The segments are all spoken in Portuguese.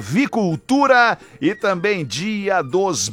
Avicultura e também Dia dos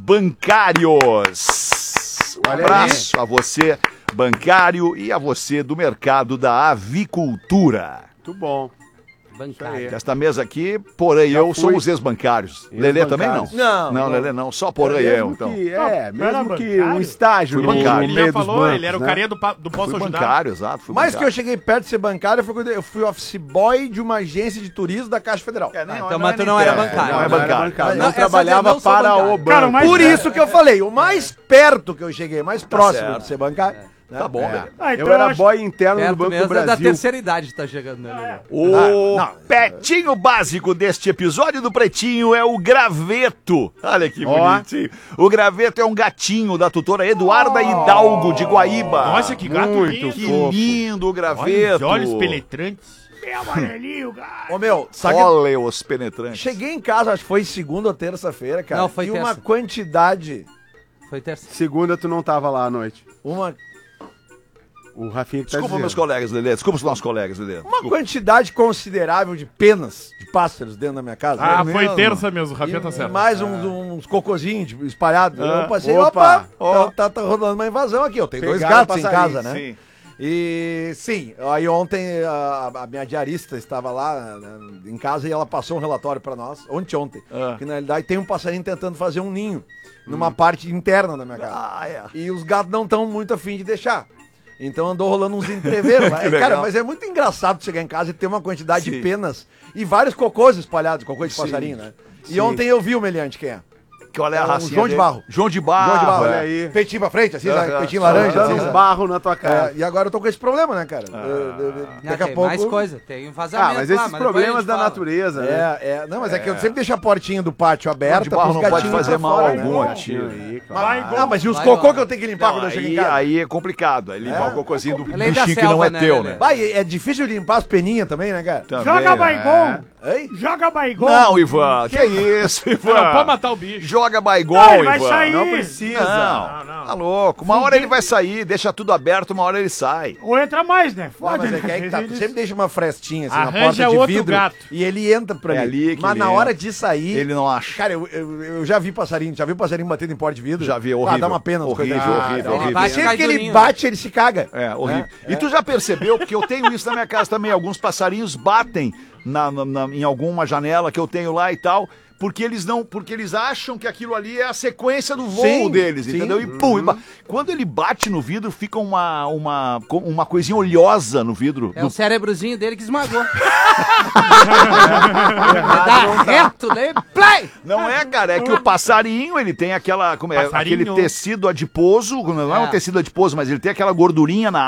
Bancários. Um abraço a você, bancário, e a você do mercado da avicultura. Muito bom. Bancário. Esta mesa aqui, porém eu, somos ex-bancários. Lelê também não? Não. Lelê não, só porém eu, então. Mesmo que um estágio Fui no bancário. meio Ele já dos falou, bancos, ele era o né? carinha do Poço Fui Ajudar. bancário, exato. Fui Mais que eu bancário. cheguei perto de ser bancário, eu fui office boy de uma agência de turismo da Caixa Federal. Então, mas tu não era bancário. Não é bancário. Não Essa trabalhava eu não sou para bancário. o banco. Cara, mas- Por isso que eu falei, o mais perto que eu cheguei, mais próximo certo. de ser bancário. Né? Tá bom, Lelê. Então Eu era acho- boy interno do Perto Banco do mesmo é da Brasil. terceira idade que tá chegando, né, Lelê? O não. petinho básico deste episódio do Pretinho é o Graveto. Olha que bonitinho. O Graveto é um gatinho da tutora Eduarda Hidalgo de Guaíba. Nossa, que gato Muito lindo. Que fofo. lindo o Olha Graveto. os olhos penetrantes. Meu amarelinho, gato. Ô meu, sabe que Olha os penetrantes. cheguei em casa, acho que foi segunda ou terça-feira, cara. Não, foi e uma terça. quantidade, Foi terça. Segunda tu não tava lá à noite. uma O Rafinha que tá Desculpa dizendo. meus colegas, Lelê. Desculpa os nossos colegas, Lelê. quantidade considerável de penas de pássaros dentro da minha casa. Ah, É foi mesmo. terça mesmo, o E, Rafinha tá e certo. mais uns cocôzinhos tipo, espalhados. Ah, Eu passei, opa, opa, tá rolando uma invasão aqui. Eu tenho dois Pegaram gatos em passarinho, casa, né? Sim. E sim, aí ontem a minha diarista estava lá né, em casa e ela passou um relatório pra nós, ontem, Ah. que na realidade tem um passarinho tentando fazer um ninho numa parte interna da minha casa. Ah, é. E os gatos não estão muito afim de deixar. Então andou rolando uns entreveros. Que Cara, legal. mas é muito engraçado chegar em casa e ter uma quantidade Sim. de penas e vários cocôs espalhados, cocô de passarinho, né? E Sim. ontem eu vi o meliante, quem é? Qual é a É o racinha João de dele? Barro. João de Barro. João de Barro, olha é. aí. Peitinho pra frente, assim, sabe? Aham. Peitinho laranja, Dando assim, uns sabe? barro na tua cara. E agora eu tô com esse problema, né, cara? Daqui a Tem pouco. mais coisa, tem um vazamento Mas lá, esses depois a problemas gente da fala. natureza, né? Não, mas é que eu sempre deixo a portinha do pátio João aberta de Barro não pode gatinhos fazer pra mal fora, algum né? a ti. Aí, claro. Ah, mas e os Vai cocô embora. que eu tenho que limpar quando eu chego em casa? Aí é complicado. Aí limpar o cocôzinho do Além da bichinho que não selva, é né, teu, Lelê? né? Vai, é difícil limpar as peninhas também, né, cara? Também, Joga é. Baigon. Ei? Joga Baigon. Não, Ivan. Que isso, Ivan? Não pode matar o bicho. Joga Baigon, Não, ele Ivan. vai sair. Não precisa. Não, tá louco. Uma hora ele vai sair, deixa tudo aberto, uma hora ele sai. Ou entra mais, né? Não, Fode, mas é né? que aí que tá, tu sempre deixa uma frestinha assim Arranja na porta de outro vidro gato. e ele entra pra É ali. ali que Mas ele na entra. hora de sair... Ele não acha. Cara, eu já vi passarinho batendo em porta de vidro. Já vi, é Ah, horrível. dá uma pena. Horrível, horrível, horrível. Bate, Sempre cai que ele durinho, bate, ele se caga. É, horrível. E tu já percebeu, porque eu tenho isso na minha casa também, alguns passarinhos batem em alguma janela que eu tenho lá e tal, porque eles acham que aquilo ali é a sequência do voo Sim, deles, sim. entendeu? E pum, quando ele bate no vidro, fica uma coisinha oleosa no vidro. É o cérebrozinho dele que esmagou. Dá reto, né? Play! Não é, cara, é que o passarinho, ele tem aquele tecido adiposo, não é um É. tecido adiposo, mas ele tem aquela gordurinha na